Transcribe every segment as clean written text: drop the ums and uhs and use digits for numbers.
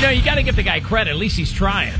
You got to give the guy credit. At least he's trying.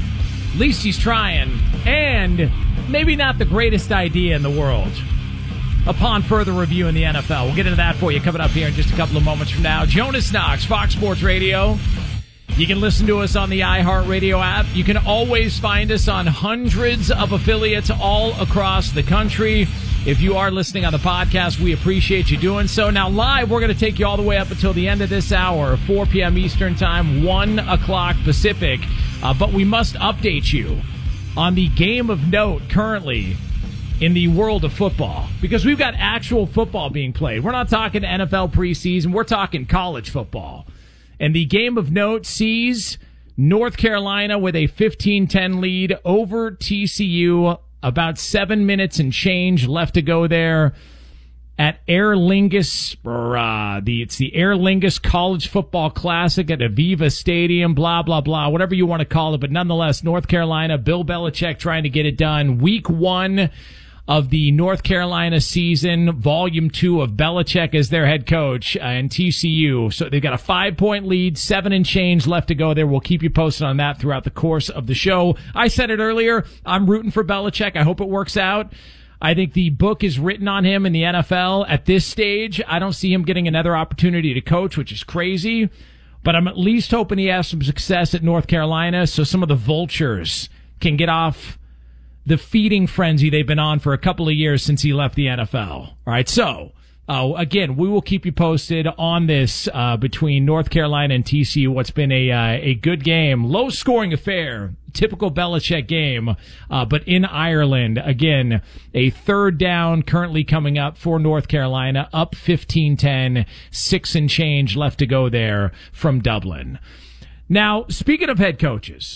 And maybe not the greatest idea in the world. Upon further review in the NFL. We'll get into that for you coming up here in just a couple of moments from now. Jonas Knox, Fox Sports Radio. You can listen to us on the iHeartRadio app. You can always find us on hundreds of affiliates all across the country. If you are listening on the podcast, we appreciate you doing so. Now, live, we're going to take you all the way up until the end of this hour, 4 p.m. Eastern Time, 1 o'clock Pacific. But we must update you on the game of note currently in the world of football, because we've got actual football being played. We're not talking NFL preseason. We're talking college football. And the game of note sees North Carolina with a 15-10 lead over TCU. About 7 minutes and change left to go there at Aer Lingus. It's the Aer Lingus College Football Classic at Aviva Stadium, blah, blah, blah, whatever you want to call it. But nonetheless, North Carolina, Bill Belichick trying to get it done. Week 1 of the North Carolina season, Volume 2 of Belichick as their head coach and TCU. So they've got a 5-point lead, 7 and change left to go there. We'll keep you posted on that throughout the course of the show. I said it earlier, I'm rooting for Belichick. I hope it works out. I think the book is written on him in the NFL. At this stage, I don't see him getting another opportunity to coach, which is crazy. But I'm at least hoping he has some success at North Carolina so some of the vultures can get off the feeding frenzy they've been on for a couple of years since he left the NFL. All right, so again, we will keep you posted on this between North Carolina and TCU. What's been a good game, low-scoring affair, typical Belichick game, but in Ireland. Again, a third down currently coming up for North Carolina, up 15-10, 6 and change left to go there from Dublin. Now, speaking of head coaches,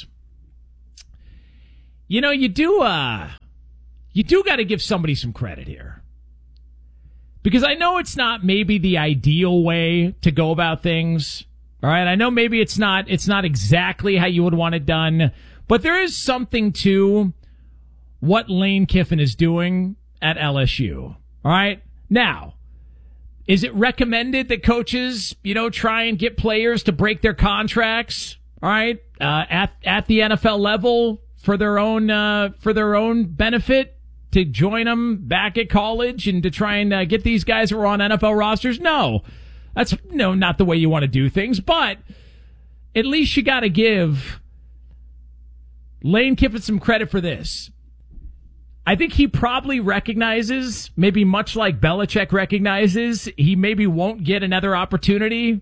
you do got to give somebody some credit here. Because I know it's not maybe the ideal way to go about things. All right, I know maybe it's not exactly how you would want it done, but there is something to what Lane Kiffin is doing at LSU. All right? Now, is it recommended that coaches, try and get players to break their contracts, all right, at the NFL level? For their own benefit, to join them back at college and to try and get these guys who are on NFL rosters? No, that's not the way you want to do things. But at least you got to give Lane Kiffin some credit for this. I think he probably recognizes, maybe much like Belichick recognizes, he maybe won't get another opportunity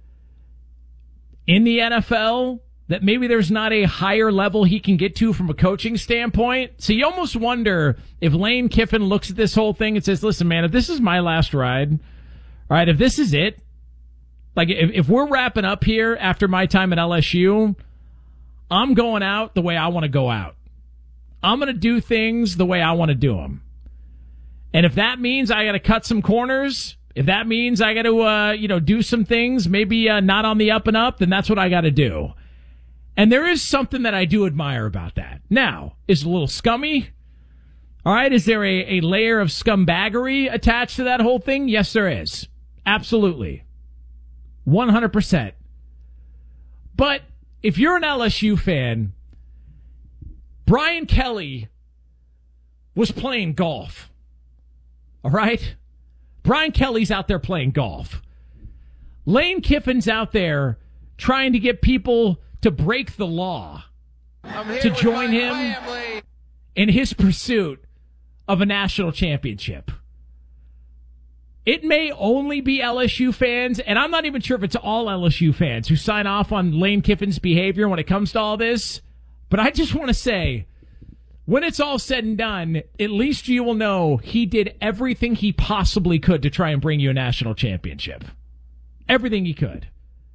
in the NFL, that maybe there's not a higher level he can get to from a coaching standpoint. So you almost wonder if Lane Kiffin looks at this whole thing and says, listen, man, if this is my last ride, all right, if this is it, like if we're wrapping up here after my time at LSU, I'm going out the way I want to go out. I'm going to do things the way I want to do them. And if that means I got to cut some corners, if that means I got to, do some things, maybe not on the up and up, then that's what I got to do. And there is something that I do admire about that. Now, is it a little scummy? All right, is there a layer of scumbaggery attached to that whole thing? Yes, there is. Absolutely. 100%. But if you're an LSU fan, Brian Kelly was playing golf. All right? Brian Kelly's out there playing golf. Lane Kiffin's out there trying to get people to break the law, to join him in his pursuit of a national championship. It may only be LSU fans, and I'm not even sure if it's all LSU fans who sign off on Lane Kiffin's behavior when it comes to all this, but I just want to say, when it's all said and done, at least you will know he did everything he possibly could to try and bring you a national championship. Everything he could.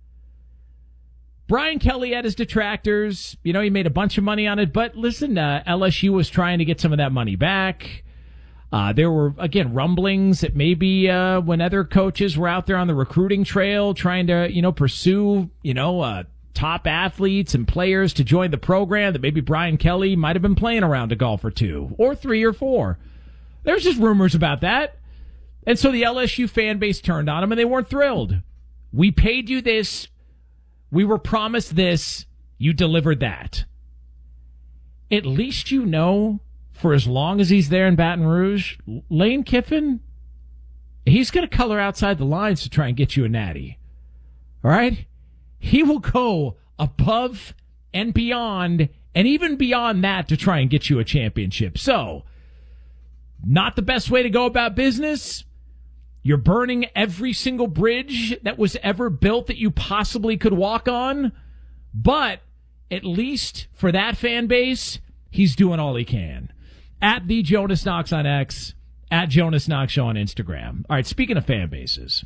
Brian Kelly had his detractors. He made a bunch of money on it. But listen, LSU was trying to get some of that money back. There were, again, rumblings that maybe when other coaches were out there on the recruiting trail trying to, pursue, top athletes and players to join the program, that maybe Brian Kelly might have been playing around a golf or 2 or 3 or 4. There's just rumors about that. And so the LSU fan base turned on him and they weren't thrilled. We paid you this. We were promised this. You delivered that. At least you know, for as long as he's there in Baton Rouge, Lane Kiffin, he's going to color outside the lines to try and get you a natty. All right? He will go above and beyond, and even beyond that, to try and get you a championship. So, not the best way to go about business. You're burning every single bridge that was ever built that you possibly could walk on. But at least for that fan base, he's doing all he can. At the Jonas Knox on X, at Jonas Knox Show on Instagram. All right, speaking of fan bases,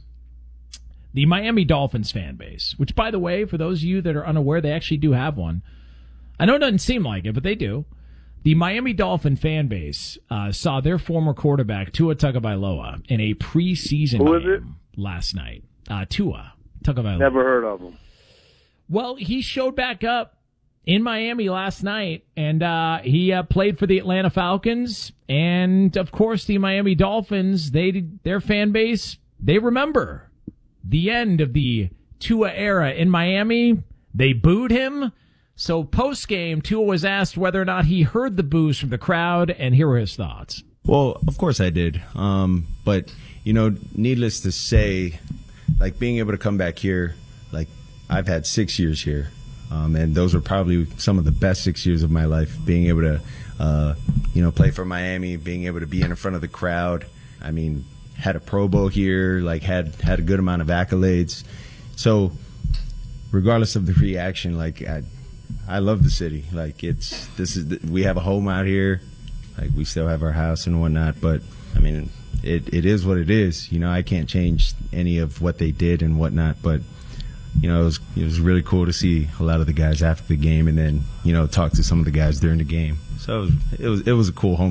the Miami Dolphins fan base, which, by the way, for those of you that are unaware, they actually do have one. I know it doesn't seem like it, but they do. The Miami Dolphin fan base saw their former quarterback, Tua Tagovailoa, in a preseason game last night. Tua Tagovailoa. Never heard of him. Well, he showed back up in Miami last night, and he played for the Atlanta Falcons. And, of course, the Miami Dolphins, their fan base, they remember the end of the Tua era in Miami. They booed him. So post-game, Tua was asked whether or not he heard the boos from the crowd, and here were his thoughts. Well, of course I did. But, needless to say, like, being able to come back here, like, I've had 6 years here, and those were probably some of the best 6 years of my life, being able to, play for Miami, being able to be in front of the crowd. I mean, had a Pro Bowl here, like, had a good amount of accolades. So regardless of the reaction, like, I love the city. Like, we have a home out here. Like, we still have our house and whatnot, but I mean, it is what it is. I can't change any of what they did and whatnot, but it was really cool to see a lot of the guys after the game, and then talk to some of the guys during the game. So it was a cool home